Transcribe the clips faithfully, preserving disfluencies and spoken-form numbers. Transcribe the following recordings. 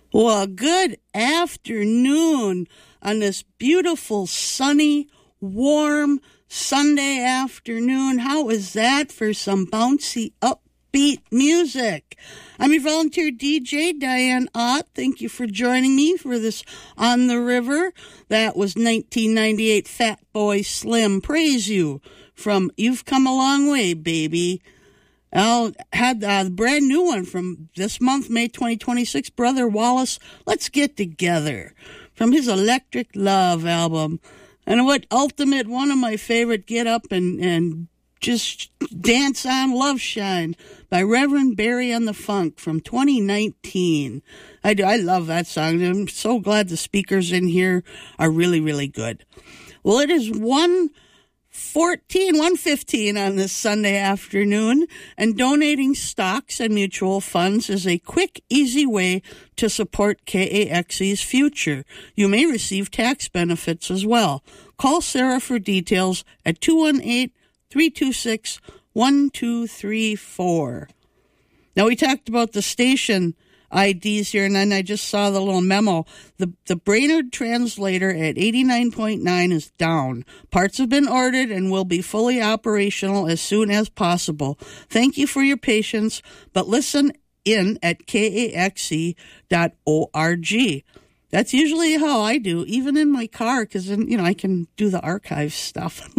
Well, good afternoon on this beautiful, sunny, warm Sunday afternoon. How is that for some bouncy, upbeat music? I'm your volunteer D J, Diane Ott. Thank you for joining me for this On the River. That was nineteen ninety-eight Fat Boy Slim. Praise You from You've Come a Long Way, Baby. I'll had a uh, brand new one from this month, May twenty twenty-six, Brother Wallace, Let's Get Together, from his Electric Love album. And what ultimate, one of my favorite, Get Up and, and Just Dance On, Love Shine, by Reverend Barry and the Funk from twenty nineteen. I do, I love that song. I'm so glad the speakers in here are really, really good. Well, it is one fourteen, one fifteen on this Sunday afternoon, and donating stocks and mutual funds is a quick, easy way to support K A X E's future. You may receive tax benefits as well. Call Sarah for details at two one eight, three two six, one two three four. Now, we talked about the station I Ds here, and then I just saw the little memo. The the Brainerd translator at eighty-nine point nine is down. Parts have been ordered and will be fully operational as soon as possible. Thank you for your patience, but listen in at K A X E dot org. That's usually how I do, even in my car, because then, you know, I can do the archive stuff.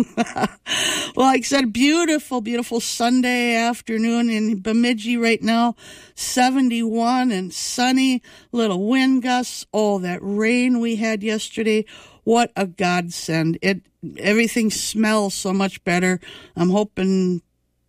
Well, like I said, beautiful, beautiful Sunday afternoon in Bemidji right now, seventy-one and sunny, little wind gusts. Oh, that rain we had yesterday, what a godsend. It, everything smells so much better. I'm hoping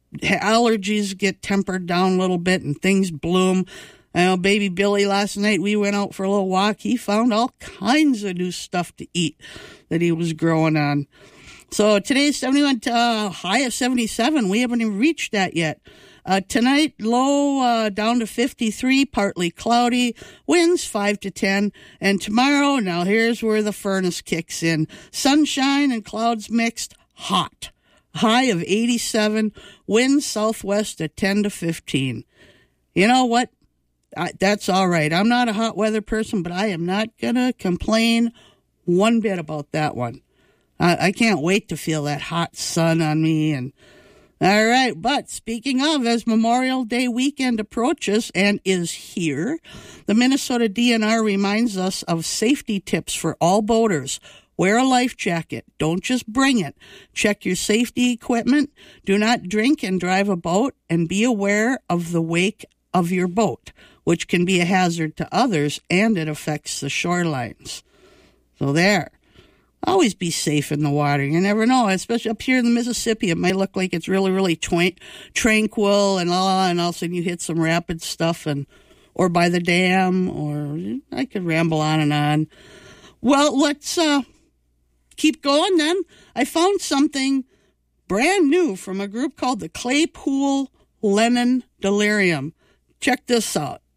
allergies get tempered down a little bit and things bloom. I know baby Billy last night, we went out for a little walk. He found all kinds of new stuff to eat that he was growing on. So today's seventy-one, uh, high of seventy-seven. We haven't even reached that yet. Uh, tonight, low uh, down to fifty-three, partly cloudy, winds five to ten. And tomorrow, now here's where the furnace kicks in. Sunshine and clouds mixed, hot. High of eighty-seven, winds southwest at ten to fifteen. You know what? I, that's all right. I'm not a hot weather person, but I am not going to complain one bit about that one. I, I can't wait to feel that hot sun on me. And all right, but speaking of, as Memorial Day weekend approaches and is here, the Minnesota D N R reminds us of safety tips for all boaters. Wear a life jacket. Don't just bring it. Check your safety equipment. Do not drink and drive a boat, and be aware of the wake of your boat, which can be a hazard to others, and it affects the shorelines. So there. Always be safe in the water. You never know, especially up here in the Mississippi. It might look like it's really, really twi- tranquil and all, and all of a sudden you hit some rapid stuff, and or by the dam, or I could ramble on and on. Well, let's uh, keep going then. I found something brand new from a group called the Claypool Lennon Delirium. Check this out.